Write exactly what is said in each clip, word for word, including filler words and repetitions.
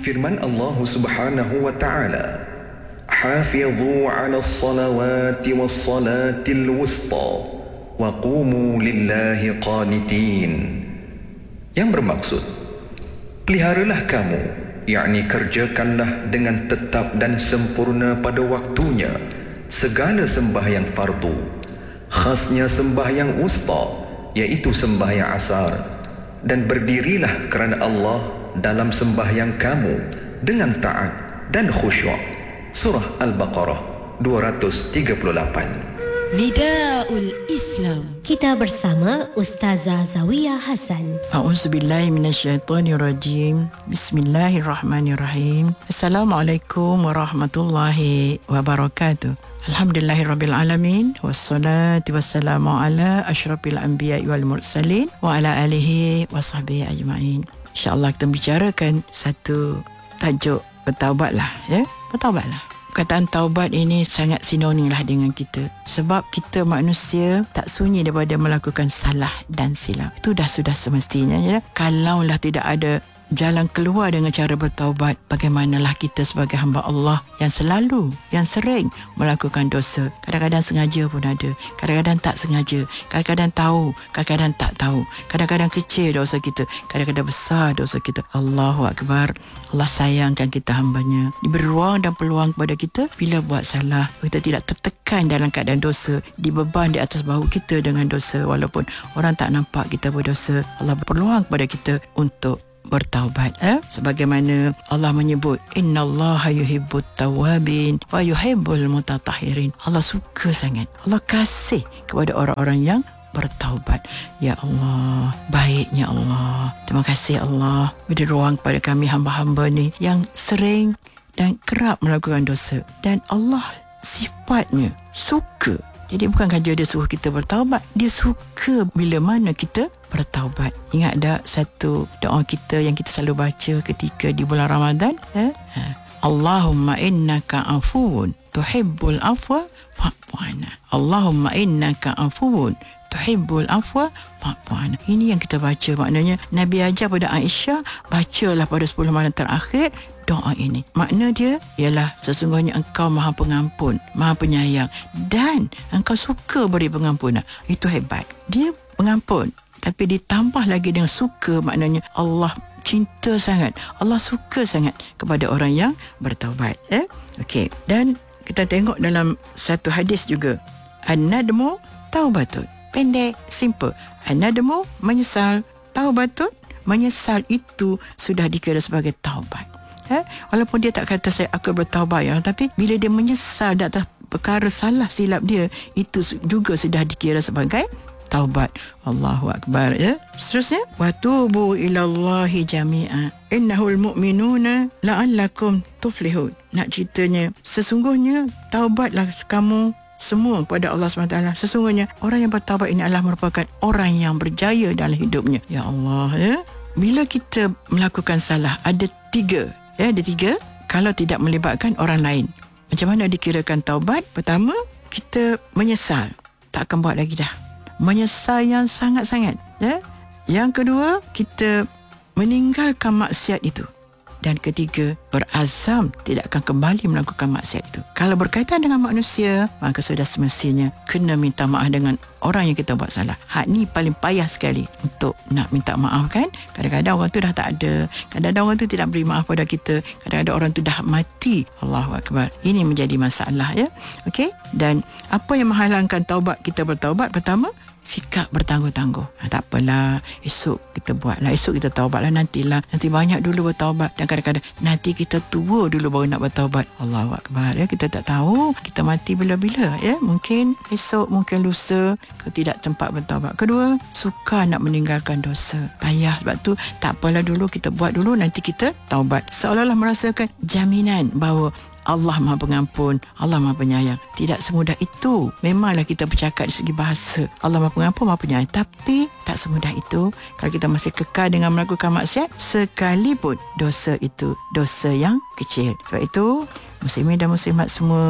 Firman Allah Subhanahu wa taala, "Hafidhu 'alas salawati was salatil wusta wa qumu lillahi qanitin." Yang bermaksud, peliharalah kamu, yakni kerjakanlah dengan tetap dan sempurna pada waktunya segala sembahyang fardu, khasnya sembahyang wusta, iaitu sembahyang asar, dan berdirilah kerana Allah dalam sembahyang kamu dengan taat dan khusyuk. Surah Al-Baqarah dua ratus tiga puluh lapan. Nidaul Islam. Kita bersama Ustazah Zawiyah Hasan. A'udzubillahi minasyaitonirrajim. Bismillahirrahmanirrahim. Assalamualaikum warahmatullahi wabarakatuh. Alhamdulillahirrabbilalamin. Wassalatu wassalamu ala asyrafil anbiya wal mursalin wa ala alihi wa sahbihi ajma'in. InsyaAllah kita bicarakan satu tajuk bertaubatlah, ya. Bertaubatlah. Perkataan taubat ini sangat sinonim lah dengan kita. Sebab kita manusia tak sunyi daripada melakukan salah dan silap. Itu dah sudah semestinya, ya. Kalaulah tidak ada jalan keluar dengan cara bertaubat, bagaimanalah kita sebagai hamba Allah yang selalu, yang sering melakukan dosa. Kadang-kadang sengaja pun ada, kadang-kadang tak sengaja, kadang-kadang tahu, kadang-kadang tak tahu, kadang-kadang kecil dosa kita, kadang-kadang besar dosa kita. Allahu Akbar. Allah sayangkan kita hambanya, diberi ruang dan peluang kepada kita. Bila buat salah, kita tidak tertekan dalam keadaan dosa, dibeban di atas bahu kita dengan dosa. Walaupun orang tak nampak kita berdosa, Allah berpeluang kepada kita untuk bertaubat, eh? Sebagaimana Allah menyebut, innallaha yuhibbut tawabin wa yuhibbul mutatahhirin. Allah suka sangat, Allah kasih kepada orang-orang yang bertaubat. Ya Allah, baiknya Allah. Terima kasih Allah beri ruang kepada kami hamba-hamba ni yang sering dan kerap melakukan dosa, dan Allah sifatnya suka. Jadi bukan saja dia suruh kita bertaubat, dia suka bila mana kita bertaubat. Ingat tak satu doa kita yang kita selalu baca ketika di bulan Ramadan? Eh? Allahumma innaka afuwun tuhibbul afwa fa'fu anna. Allahumma innaka afuwun tuhibbul afwa fa'fu anna. Ini yang kita baca. Maknanya Nabi ajar pada Aisyah, bacalah pada sepuluh malam terakhir doa ini. Makna dia ialah sesungguhnya engkau maha pengampun, maha penyayang, dan engkau suka beri pengampunan. Itu hebat. Dia pengampun, tapi ditambah lagi dengan suka. Maknanya Allah cinta sangat, Allah suka sangat kepada orang yang bertaubat, eh? Okey. Dan kita tengok dalam satu hadis juga, an-nadmu taubatun. Pendek, simple. An-nadmu menyesal, taubatun menyesal itu sudah dikira sebagai taubat. Eh? Walaupun dia tak kata saya akan bertaubat, ya, tapi bila dia menyesal di atas perkara salah silap dia, itu juga sudah dikira sebagai taubat. Allahu Akbar, ya. Seterusnya, wa tubu ilallahi jami'a innahul mu'minuna la'allakum tuflihun. Nak ceritanya, sesungguhnya taubatlah kamu semua kepada Allah subhanahu wa taala. Sesungguhnya orang yang bertaubat ini adalah merupakan orang yang berjaya dalam hidupnya. Ya Allah, ya. Bila kita melakukan salah, ada tiga, ya, ada tiga. Kalau tidak melibatkan orang lain, macam mana dikirakan taubat? Pertama, kita menyesal, tak akan buat lagi dah. Menyesal yang sangat-sangat, ya. Yang kedua, kita meninggalkan maksiat itu. Dan ketiga, berazam tidak akan kembali melakukan maksiat itu. Kalau berkaitan dengan manusia, maka sudah semestinya kena minta maaf dengan orang yang kita buat salah. Hak ni paling payah sekali untuk nak minta maaf, kan. Kadang-kadang orang tu dah tak ada, kadang-kadang orang tu tidak beri maaf pada kita, kadang-kadang orang tu dah mati. Allahu Akbar. Ini menjadi masalah, ya. Okey. Dan apa yang menghalangkan taubat kita bertaubat? Pertama, sikap bertangguh-tangguh. Ha, tak apalah, esok kita buatlah, esok kita taubatlah, nantilah, nanti banyak dulu bertaubat. Dan kadang-kadang nanti kita tua dulu baru nak bertaubat. Allahu Akbar, ya. Kita tak tahu kita mati bila-bila, ya. Mungkin esok, mungkin lusa, tidak tempat bertaubat. Kedua, suka nak meninggalkan dosa. Payah, sebab tu tak apalah dulu, kita buat dulu, nanti kita taubat. Seolah-olah merasakan jaminan bahawa Allah Maha Pengampun, Allah Maha Penyayang. Tidak semudah itu. Memanglah kita bercakap dari segi bahasa, Allah Maha Pengampun, Maha Penyayang, tapi tak semudah itu kalau kita masih kekal dengan melakukan maksiat, sekalipun dosa itu dosa yang kecil. Sebab itu, muslimin dan muslimat semua,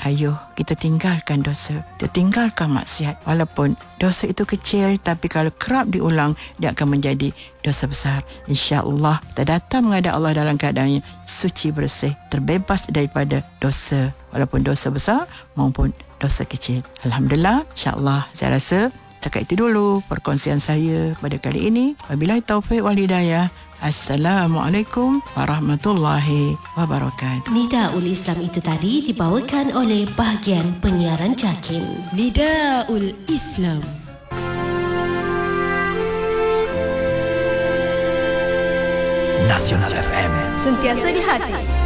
Ayuh, kita tinggalkan dosa, kita tinggalkan maksiat. Walaupun dosa itu kecil, tapi kalau kerap diulang, dia akan menjadi dosa besar. InsyaAllah kita datang menghadap Allah dalam keadaannya suci, bersih, terbebas daripada dosa, walaupun dosa besar maupun dosa kecil. Alhamdulillah, insyaAllah saya rasa setakat itu dulu perkongsian saya pada kali ini. Wabillahi taufiq wal hidayah. Assalamualaikum warahmatullahi wabarakatuh. Nidaul Islam itu tadi dibawakan oleh bahagian penyiaran JAKIM. Nidaul Islam. Nasional F M. Sentiasa di hati.